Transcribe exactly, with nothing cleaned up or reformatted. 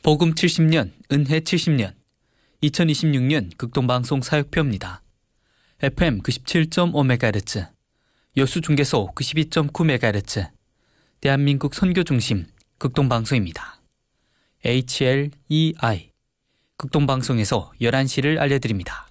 복음 칠십 년, 은혜 칠십 년, 이천이십육 년 극동방송 사역표입니다. 에프엠 구십칠 점 오 메가헤르츠, 여수중계소 구십이 점 구 메가헤르츠, 대한민국 선교중심 극동방송입니다. 에이치엘이아이, 극동방송에서 열한 시를 알려드립니다.